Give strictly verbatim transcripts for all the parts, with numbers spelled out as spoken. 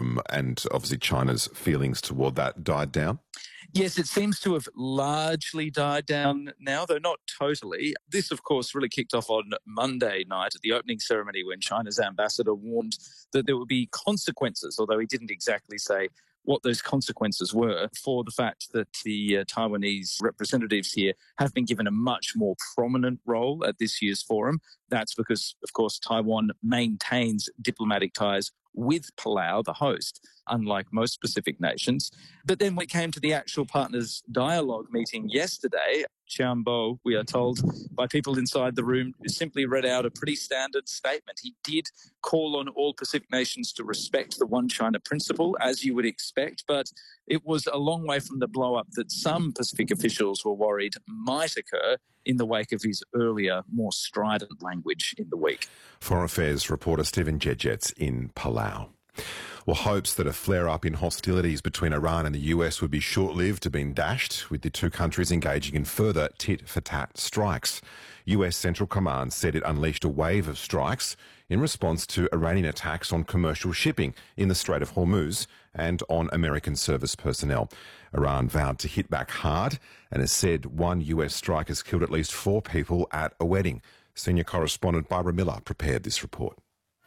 um, and obviously China's feelings toward that died down? Yes, it seems to have largely died down now, though not totally. This, of course, really kicked off on Monday night at the opening ceremony when China's ambassador warned that there would be consequences, although he didn't exactly say what those consequences were, for the fact that the uh, Taiwanese representatives here have been given a much more prominent role at this year's forum. That's because, of course, Taiwan maintains diplomatic ties with Palau, the host, unlike most Pacific nations. But then we came to the actual partners' dialogue meeting yesterday. Xiaobo, we are told by people inside the room, simply read out a pretty standard statement. He did call on all Pacific nations to respect the One China principle, as you would expect, but it was a long way from the blow-up that some Pacific officials were worried might occur in the wake of his earlier, more strident language in the week. Foreign Affairs reporter Stephen Jedget's in Palau. Well, hopes that a flare-up in hostilities between Iran and the U S would be short-lived have been dashed, with the two countries engaging in further tit-for-tat strikes. U S Central Command said it unleashed a wave of strikes in response to Iranian attacks on commercial shipping in the Strait of Hormuz and on American service personnel. Iran vowed to hit back hard and has said one U S strike has killed at least four people at a wedding. Senior correspondent Barbara Miller prepared this report.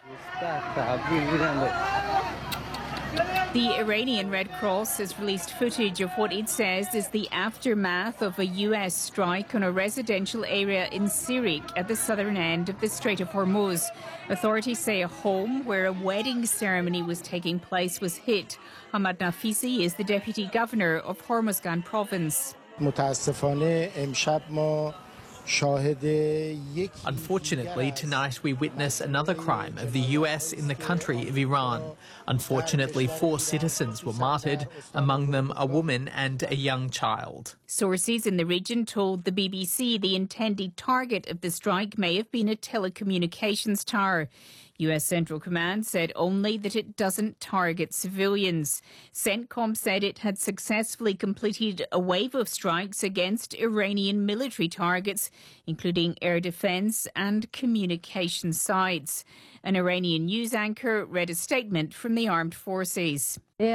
The Iranian Red Cross has released footage of what it says is the aftermath of a U S strike on a residential area in Sirik at the southern end of the Strait of Hormuz. Authorities say a home where a wedding ceremony was taking place was hit. Hamad Nafisi is the deputy governor of Hormuzgan province. Unfortunately, tonight we witness another crime of the U S in the country of Iran. Unfortunately, four citizens were martyred, among them a woman and a young child. Sources in the region told the B B C the intended target of the strike may have been a telecommunications tower. U S Central Command said only that it doesn't target civilians. CENTCOM said it had successfully completed a wave of strikes against Iranian military targets, including air defense and communication sites. An Iranian news anchor read a statement from the armed forces. The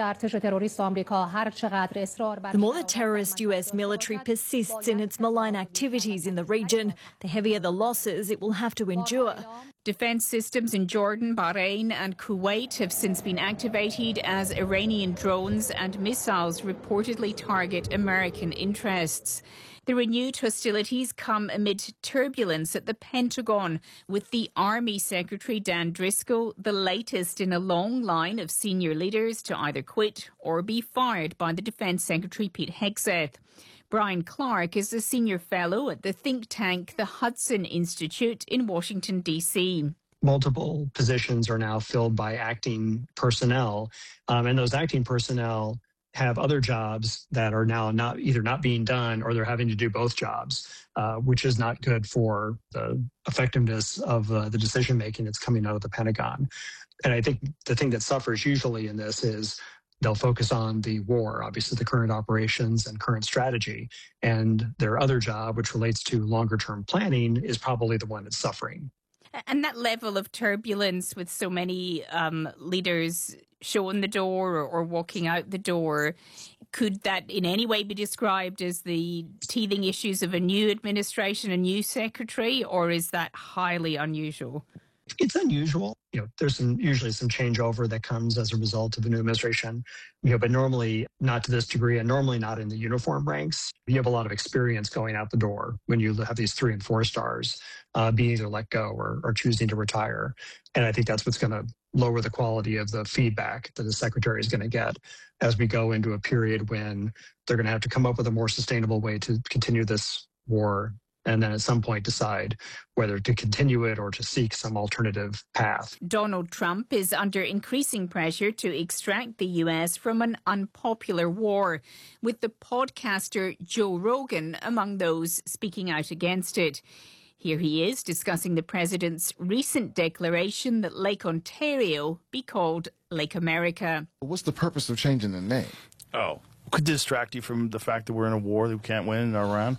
more the terrorist U S military persists in its malign activities in the region, the heavier the losses it will have to endure. Defense systems in Jordan, Bahrain and Kuwait have since been activated as Iranian drones and missiles reportedly target American interests. The renewed hostilities come amid turbulence at the Pentagon, with the Army Secretary Dan Driscoll the latest in a long line of senior leaders to either quit or be fired by the Defense Secretary Pete Hegseth. Brian Clark is a senior fellow at the think tank the Hudson Institute in Washington, D C. Multiple positions are now filled by acting personnel, um, and those acting personnel have other jobs that are now not either not being done or they're having to do both jobs, uh, which is not good for the effectiveness of uh, the decision making that's coming out of the Pentagon. And I think the thing that suffers usually in this is they'll focus on the war, obviously the current operations and current strategy, and their other job, which relates to longer term planning, is probably the one that's suffering. And that level of turbulence with so many um, leaders showing the door or, or walking out the door, could that in any way be described as the teething issues of a new administration, a new secretary, or is that highly unusual? It's unusual. You know, there's some usually some changeover that comes as a result of a new administration, you know, but normally not to this degree and normally not in the uniform ranks. You have a lot of experience going out the door when you have these three and four stars uh, being either let go or, or choosing to retire. And I think that's what's going to lower the quality of the feedback that the secretary is going to get as we go into a period when they're going to have to come up with a more sustainable way to continue this war, and then at some point decide whether to continue it or to seek some alternative path. Donald Trump is under increasing pressure to extract the U S from an unpopular war, with the podcaster Joe Rogan among those speaking out against it. Here he is discussing the president's recent declaration that Lake Ontario be called Lake America. What's the purpose of changing the name? Oh, could distract you from the fact that we're in a war that we can't win in Iran.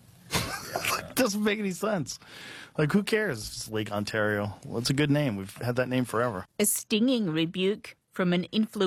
It doesn't make any sense. Like, who cares? It's Lake Ontario. Well, it's a good name. We've had that name forever. A stinging rebuke from an influential